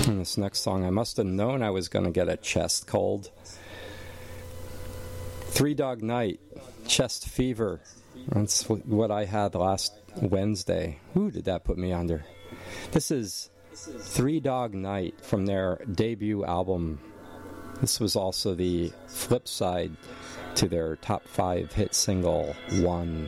And this next song, I must have known I was going to get a chest cold. Three Dog Night, Chest Fever. That's what I had last Wednesday. Who did that put me under? This is Three Dog Night from their debut album. This was also the flip side to their top 5 hit single, One.